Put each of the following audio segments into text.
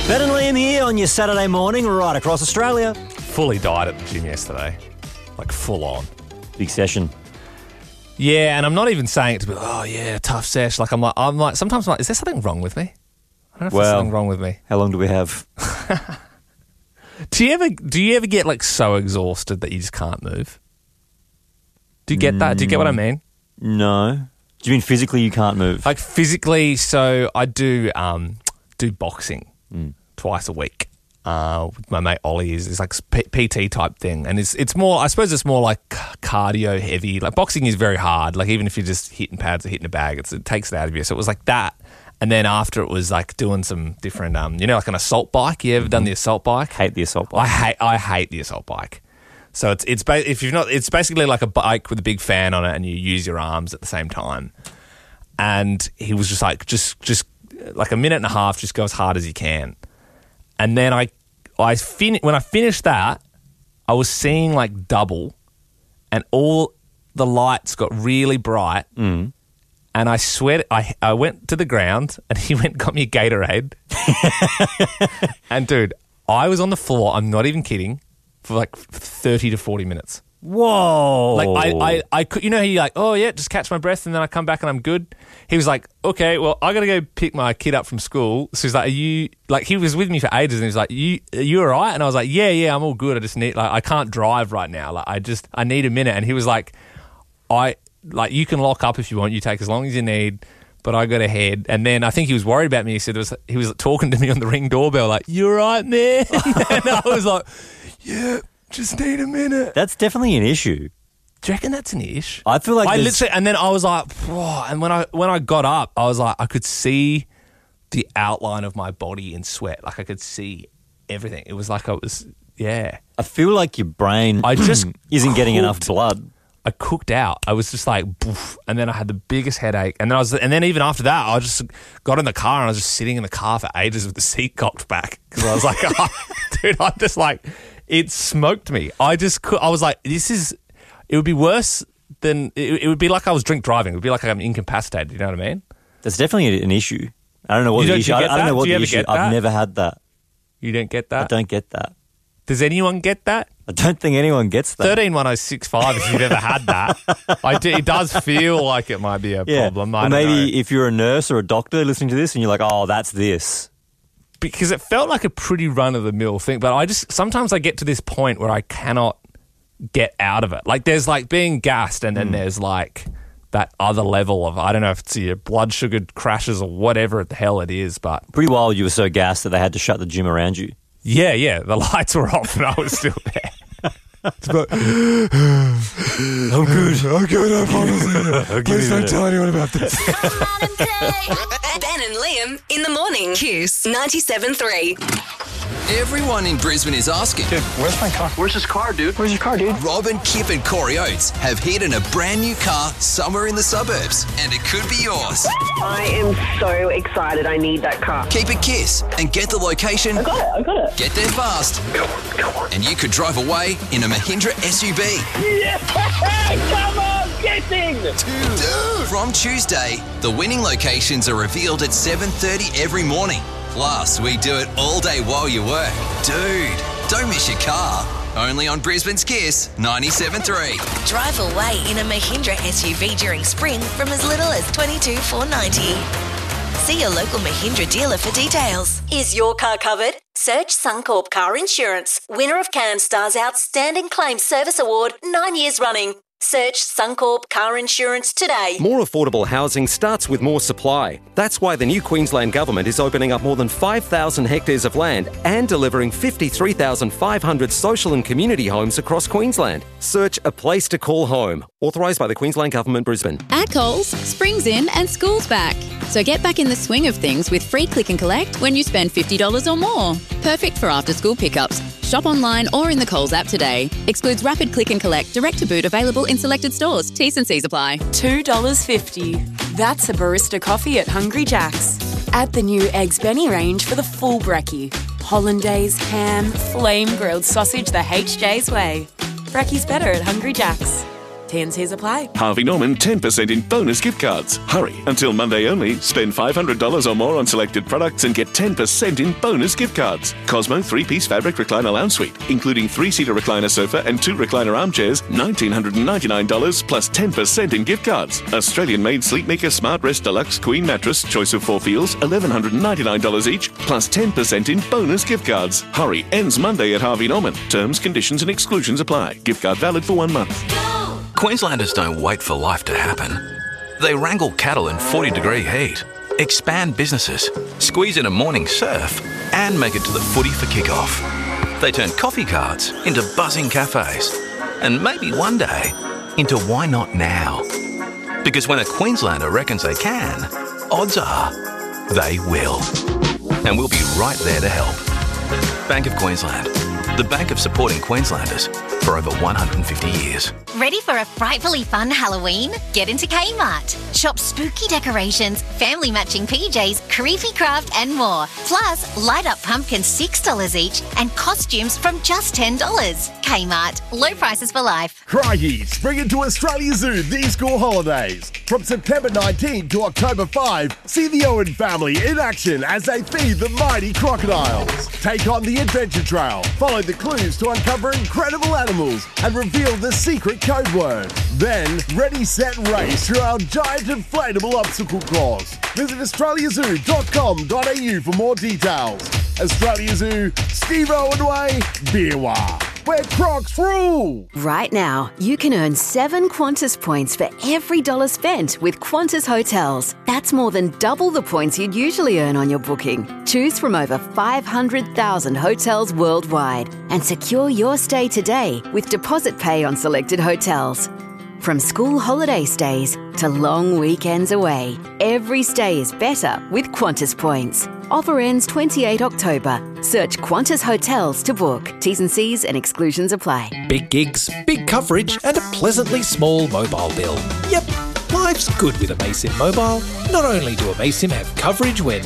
Ben and Liam here on your Saturday morning right across Australia. Fully died at the gym yesterday. Like full on. Big session. Yeah, and I'm not even saying it to be, oh yeah, tough sesh. Like I'm like, sometimes I'm like, is there something wrong with me? I don't know if there's something wrong with me. How long do we have? Do you ever get like so exhausted that you just can't move? Do you get that? Do you get what I mean? No. Do you mean physically you can't move? Like physically, so I do boxing twice a week. With my mate Ollie is like PT type thing, and it's more. I suppose it's more like cardio heavy. Like boxing is very hard. Like even if you're just hitting pads or hitting a bag, it takes it out of you. So it was like that, and then after it was like doing some different, like an assault bike. You ever done the assault bike? Hate the assault bike. I hate the assault bike. So it's basically like a bike with a big fan on it, and you use your arms at the same time. And he was just like, just like a minute and a half, just go as hard as you can. And then when I finished that, I was seeing like double, and all the lights got really bright. And I sweat. I went to the ground, and he went and got me a Gatorade. And dude, I was on the floor. I'm not even kidding, for like 30 to 40 minutes. Whoa. Like I could, you know, he like, oh yeah, just catch my breath and then I come back and I'm good. He was like, okay, well, I got to go pick my kid up from school. So he's like, he was with me for ages, and he was like, are you all right? And I was like, yeah, I'm all good. I just need, like, I can't drive right now. Like, I need a minute. And he was like, you can lock up if you want. You take as long as you need, but I got ahead. And then I think he was worried about me. He said he was talking to me on the Ring doorbell, like, you all right, man? And I was like, yeah. Just need a minute. That's definitely an issue. Do you reckon that's an ish? I feel like and then I was like, whoa. And when I got up, I was like, I could see the outline of my body in sweat. Like I could see everything. It was like yeah. I feel like your brain isn't getting enough blood. I cooked out. I was just like, boof, and then I had the biggest headache. And then even after that, I just got in the car and I was just sitting in the car for ages with the seat cocked back because I was like, oh, dude, I'm just like. It smoked me. I was like, it would be worse than, it would be like I was drink driving. It would be like I'm incapacitated, you know what I mean? That's definitely an issue. I don't know what the issue is. I don't know what the issue is. I've never had that. You don't get that? I don't get that. Does anyone get that? I don't think anyone gets that. 131065 if you've ever had that. It does feel like it might be a problem. Or maybe if you're a nurse or a doctor listening to this and you're like, oh, that's this. Because it felt like a pretty run-of-the-mill thing, but sometimes I get to this point where I cannot get out of it. Like there's like being gassed, and then there's like that other level of, I don't know if it's your blood sugar crashes or whatever the hell it is, but... Pretty wild you were so gassed that they had to shut the gym around you. Yeah, the lights were off and I was still there. But, I'm good, I promise. Please don't tell anyone about this. Ben and Liam in the morning. Kiss 97.3. Everyone in Brisbane is asking, dude, where's my car? Where's his car, dude? Where's your car, dude? Robin, Kip and Corey Oates have hidden a brand new car somewhere in the suburbs, and it could be yours. I am so excited. I need that car. Keep it Kiss and get the location. I got it. Get there fast. Come on. And you could drive away in a Mahindra SUV. Yeah! Come on, getting! Dude. From Tuesday, the winning locations are revealed at 7:30 every morning. Plus, we do it all day while you work. Dude, don't miss your car. Only on Brisbane's Kiss 97.3. Drive away in a Mahindra SUV during spring from as little as $22,490. See your local Mahindra dealer for details. Is your car covered? Search Suncorp Car Insurance, winner of CanStar's Outstanding Claim Service Award 9 years running. Search Suncorp Car Insurance today. More affordable housing starts with more supply. That's why the new Queensland Government is opening up more than 5,000 hectares of land and delivering 53,500 social and community homes across Queensland. Search A Place to Call Home. Authorised by the Queensland Government, Brisbane. At Coles, spring's in and school's back. So get back in the swing of things with free click and collect when you spend $50 or more. Perfect for after-school pickups. Shop online or in the Coles app today. Excludes rapid click and collect, direct to boot, available in selected stores. T's and C's apply. $2.50. That's a barista coffee at Hungry Jack's. Add the new Eggs Benny range for the full brekkie. Hollandaise, ham, flame grilled sausage the HJ's way. Brekkie's better at Hungry Jack's. T&Cs apply. Harvey Norman 10% in bonus gift cards. Hurry, until Monday only. Spend $500 or more on selected products and get 10% in bonus gift cards. Cosmo 3-piece fabric recliner lounge suite, including 3-seater recliner sofa and 2 recliner armchairs, $1,999 plus 10% in gift cards. Australian-made Sleepmaker Smart Rest Deluxe Queen Mattress, choice of 4 feels, $1,199 each, plus 10% in bonus gift cards. Hurry, ends Monday at Harvey Norman. Terms, conditions and exclusions apply. Gift card valid for 1 month. Queenslanders don't wait for life to happen. They wrangle cattle in 40-degree heat, expand businesses, squeeze in a morning surf, and make it to the footy for kickoff. They turn coffee carts into buzzing cafes, and maybe one day into why not now? Because when a Queenslander reckons they can, odds are they will. And we'll be right there to help. Bank of Queensland, the bank of supporting Queenslanders for over 150 years. Ready for a frightfully fun Halloween? Get into Kmart. Shop spooky decorations, family matching PJs, creepy craft and more. Plus, light up pumpkins $6 each and costumes from just $10. Kmart. Low prices for life. Crikey, spring into Australia Zoo these school holidays. From September 19 to October 5, see the Owen family in action as they feed the mighty crocodiles. Take on the adventure trail, follow the clues to uncover incredible animals and reveal the secret code word. Then, ready, set, race through our giant inflatable obstacle course. Visit australiazoo.com.au for more details. Australia Zoo, Steve Owen Way, Beerwah, where Crocs rule. Right now, you can earn 7 Qantas points for every $1 spent with Qantas Hotels. That's more than double the points you'd usually earn on your booking. Choose from over 500,000 hotels worldwide and secure your stay today with deposit pay on selected hotels. From school holiday stays to long weekends away, every stay is better with Qantas points. Offer ends 28 October. Search Qantas Hotels to book. T's and C's and exclusions apply. Big gigs, big coverage and a pleasantly small mobile bill. Yep, life's good with Amaysim Mobile. Not only do Amaysim have coverage where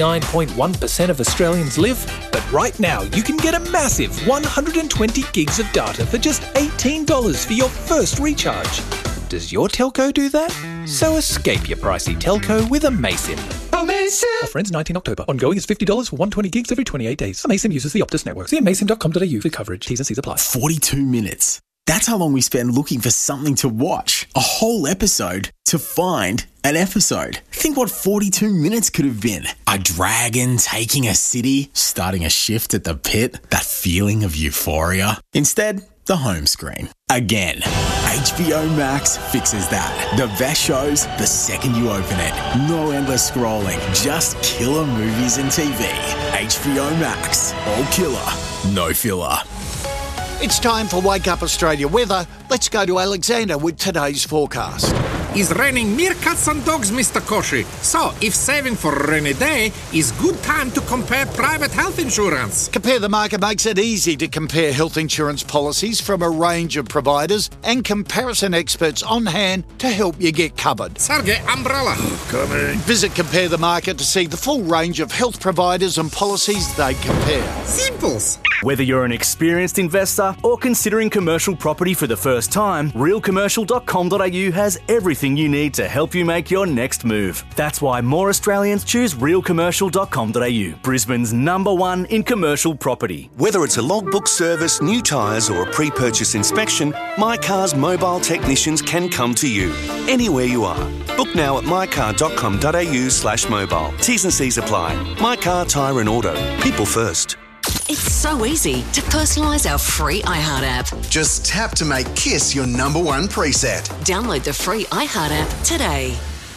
99.1% of Australians live, but right now you can get a massive 120 gigs of data for just $18 for your first recharge. Does your telco do that? So escape your pricey telco with Amaysim. Amaysim! Offer ends 19 October. Ongoing is $50 for 120 gigs every 28 days. Amaysim uses the Optus network. See amaysim.com.au for coverage. T's and C's apply. 42 minutes. That's how long we spend looking for something to watch. A whole episode to find an episode. Think what 42 minutes could have been. A dragon taking a city, starting a shift at the pit, that feeling of euphoria. Instead, the home screen. Again, HBO Max fixes that. The best shows the second you open it. No endless scrolling, just killer movies and TV. HBO Max. All killer, no filler. It's time for Wake Up Australia weather. Let's go to Alexander with today's forecast. It's raining meerkats and dogs, Mr. Koshi. So, if saving for a rainy day is good time to compare private health insurance. Compare the Market makes it easy to compare health insurance policies from a range of providers and comparison experts on hand to help you get covered. Sergey, umbrella. Coming. Visit Compare the Market to see the full range of health providers and policies they compare. Simples. Whether you're an experienced investor or considering commercial property for the first time, realcommercial.com.au has everything you need to help you make your next move. That's why more Australians choose realcommercial.com.au, Brisbane's #1 in commercial property. Whether it's a logbook service, new tyres or a pre-purchase inspection, My Car's mobile technicians can come to you anywhere you are. Book now at mycar.com.au/mobile. T's and C's apply. My Car Tyre and Auto. People first. It's so easy to personalise our free iHeart app. Just tap to make Kiss your #1 preset. Download the free iHeart app today.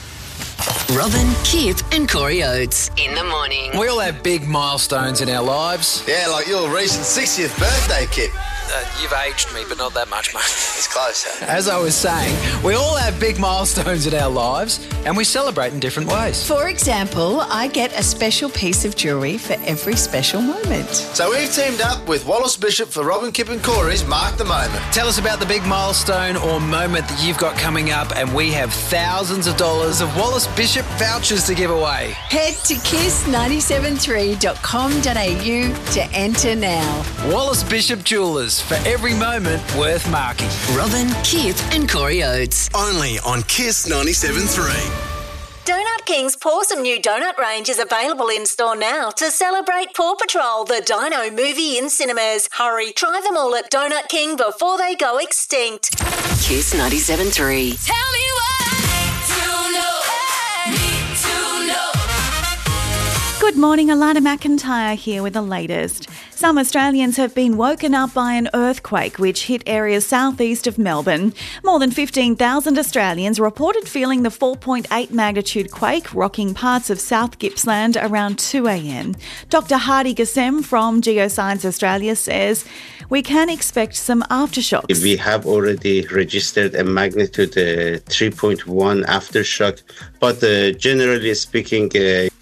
Robin, Kip and Corey Oates in the morning. We all have big milestones in our lives. Yeah, like your recent 60th birthday, Kip. You've aged me, but not that much, mate. It's close, huh? As I was saying, we all have big milestones in our lives and we celebrate in different ways. For example, I get a special piece of jewellery for every special moment. So we've teamed up with Wallace Bishop for Robin, Kip and Corey's Mark the Moment. Tell us about the big milestone or moment that you've got coming up and we have thousands of dollars of Wallace Bishop vouchers to give away. Head to kiss973.com.au to enter now. Wallace Bishop Jewellers. Insurance, for every moment worth marking. Robin, Kip and Corey Oates. Only on Kiss 97.3. Donut King's Pawsome new donut range is available in-store now to celebrate Paw Patrol, the Dino movie in cinemas. Hurry, try them all at Donut King before they go extinct. Kiss 97.3. Tell me what to know. Need to know. Good morning, Alana McIntyre here with the latest. Some Australians have been woken up by an earthquake which hit areas southeast of Melbourne. More than 15,000 Australians reported feeling the 4.8 magnitude quake rocking parts of South Gippsland around 2 a.m. Dr. Hardy Gassem from Geoscience Australia says we can expect some aftershocks. We have already registered a magnitude 3.1 aftershock, but generally speaking,